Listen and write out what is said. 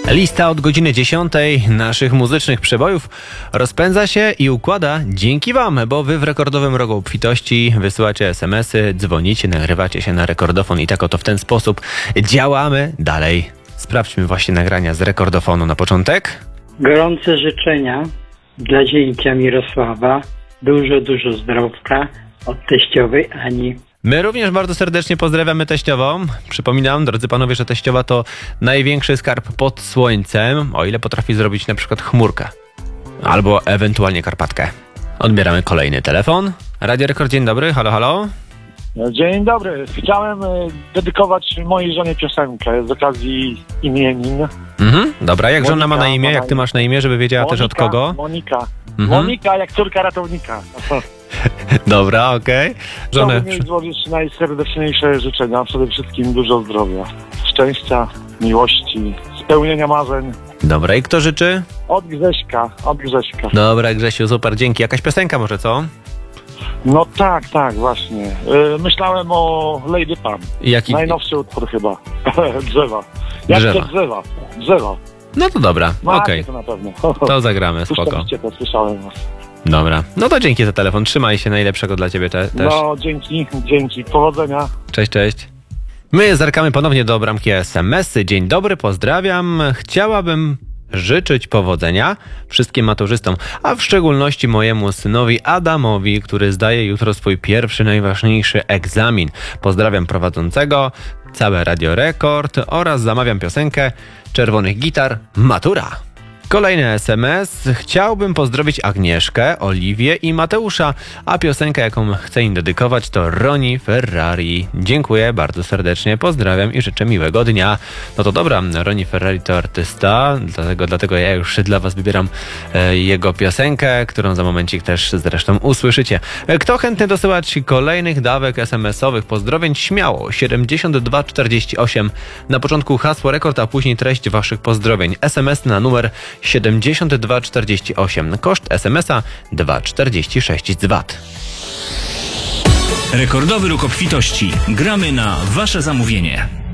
Lista od godziny 10 naszych muzycznych przebojów rozpędza się i układa dzięki Wam, bo Wy w rekordowym rogu obfitości wysyłacie SMS-y, dzwonicie, nagrywacie się na rekordofon i tak oto w ten sposób działamy dalej. Sprawdźmy właśnie nagrania z rekordofonu na początek. Gorące życzenia dla zięcia Mirosława. Dużo zdrowka od teściowej Ani. My również bardzo serdecznie pozdrawiamy teściową. Przypominam, drodzy panowie, że teściowa to największy skarb pod słońcem, o ile potrafi zrobić na przykład chmurkę. Albo ewentualnie Karpatkę. Odbieramy kolejny telefon. Radio Rekord, dzień dobry, halo, halo. Dzień dobry. Chciałem dedykować mojej żonie piosenkę z okazji imienin. Dobra, jak żona ma na imię, jak ty masz na imię, żeby wiedziała też od kogo? Monika. Monika jak córka ratownika. Dobra, okej. Chciałbym jej złożyć najserdeczniejsze życzenia. Przede wszystkim dużo zdrowia, szczęścia, miłości, spełnienia marzeń. Dobra, i kto życzy? Od Grześka. Dobra, Grzesiu, super, dzięki. Jakaś piosenka może, co? No tak, właśnie. Myślałem o Lady Pan. Jaki? Najnowszy utwór chyba. Drzewa. Jak drzewa. No to dobra, okej. To na pewno. To zagramy, spoko. To słyszałem was. Dobra, no to dzięki za telefon. Trzymaj się, najlepszego dla ciebie też. No, dzięki. Powodzenia. Cześć. My zerkamy ponownie do bramki SMS-y. Dzień dobry, pozdrawiam. Chciałabym życzyć powodzenia wszystkim maturzystom, a w szczególności mojemu synowi Adamowi, który zdaje jutro swój pierwszy, najważniejszy egzamin. Pozdrawiam prowadzącego, całe Radio Rekord oraz zamawiam piosenkę Czerwonych Gitar Matura. Kolejny SMS. Chciałbym pozdrowić Agnieszkę, Oliwię i Mateusza, a piosenkę, jaką chcę im dedykować, to Ronnie Ferrari. Dziękuję bardzo serdecznie, pozdrawiam i życzę miłego dnia. No to dobra, Ronnie Ferrari to artysta, dlatego ja już dla was wybieram jego piosenkę, którą za momencik też zresztą usłyszycie. Kto chętny dosyłać kolejnych dawek SMS-owych pozdrowień, śmiało 7248. Na początku hasło rekord, a później treść waszych pozdrowień. SMS na numer 7248. Koszt SMS-a 2,46 z VAT. Rekordowy róg obfitości. Gramy na wasze zamówienie.